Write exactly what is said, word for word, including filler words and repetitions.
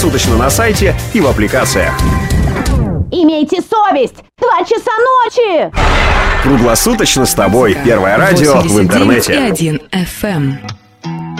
Суточно на сайте и в аппликациях. Имейте совесть! Два часа ночи! Круглосуточно с тобой. Первое радио в интернете. восемьдесят девять и один эф эм.